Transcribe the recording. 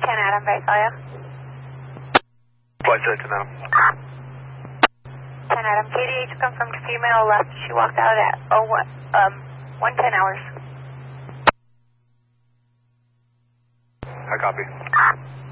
Adam, Visalia. Flight 10 Adam. 10 Adam, KDH confirmed female left. She walked out at 1:10 hours. I copy.